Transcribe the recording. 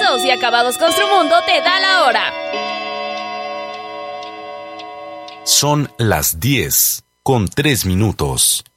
Terminados y acabados Construmundo te da la hora. Son las 10:03.